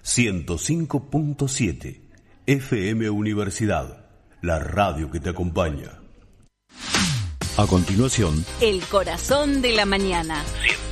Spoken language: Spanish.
105.7 FM Universidad, la radio que te acompaña. A continuación, El corazón de la mañana. 105.7